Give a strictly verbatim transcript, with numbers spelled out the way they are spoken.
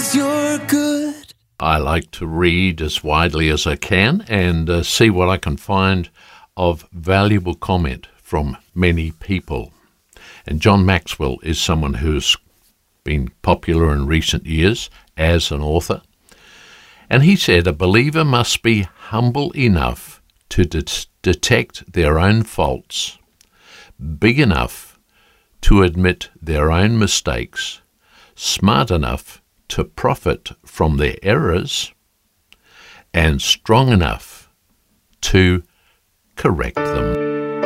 'cause you're good. I like to read as widely as I can and uh, see what I can find of valuable comment from many people. And John Maxwell is someone who's been popular in recent years as an author. And he said a believer must be humble enough to de- detect their own faults, big enough to admit their own mistakes, smart enough to profit from their errors, and strong enough to correct them.